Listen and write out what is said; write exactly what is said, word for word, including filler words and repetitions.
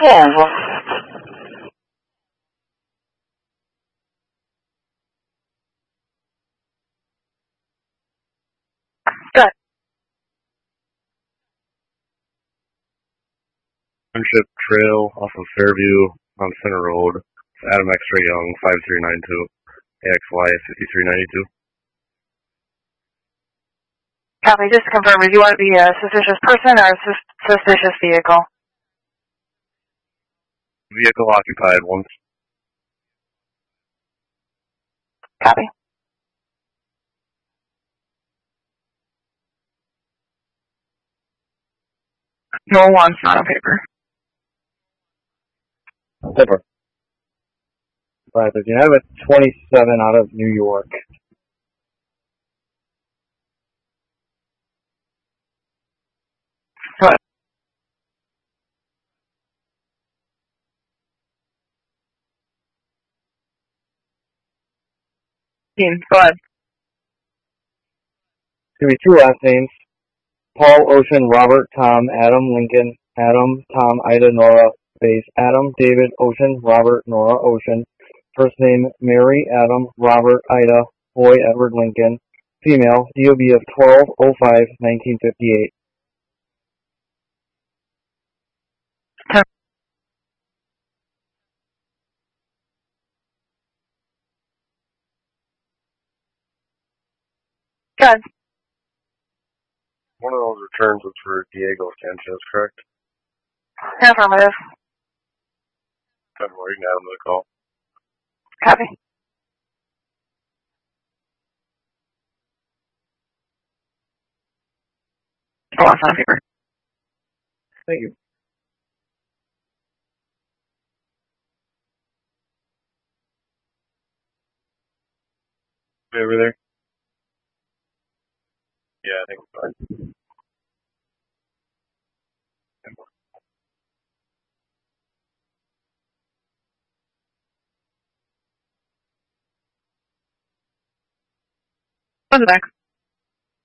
Yeah. Good. Friendship Trail off of Fairview on Center Road. It's Adam X-Ray Young, five three nine two, A X Y fifty-three ninety-two. Copy. Just to confirm, do you want to be a suspicious person or a sus- suspicious vehicle? Vehicle occupied once. Copy. No one's not on paper. Paper. Right, if you have a twenty-seven out of New York. What? Go ahead. It's going to be two last names. Paul, Ocean, Robert, Tom, Adam, Lincoln, Adam, Tom, Ida, Nora, base, Adam, David, Ocean, Robert, Nora, Ocean. First name, Mary, Adam, Robert, Ida, boy, Edward, Lincoln. Female, D O B of twelve oh five nineteen fifty-eight. Good. One of those returns was for Diego Sanchez, correct? Affirmative. February, you can add him to the call. Copy. No one's on paper. Thank you. Over there? Yeah, I think it's fine. What's back?